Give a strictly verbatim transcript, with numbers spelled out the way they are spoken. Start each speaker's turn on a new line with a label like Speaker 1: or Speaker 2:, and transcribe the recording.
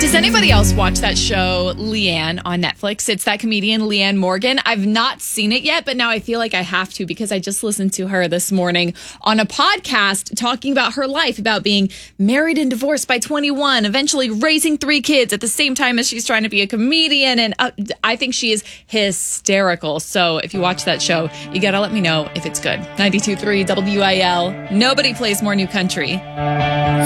Speaker 1: Does anybody else watch that show, Leanne, on Netflix? It's that comedian, Leanne Morgan. I've not seen it yet, but now I feel like I have to because I just listened to her this morning on a podcast talking about her life, about being married and divorced by twenty-one, eventually raising three kids at the same time as she's trying to be a comedian. And uh, I think she is hysterical. So if you watch that show, you got to let me know if it's good. ninety-two point three W I L. Nobody plays more new country.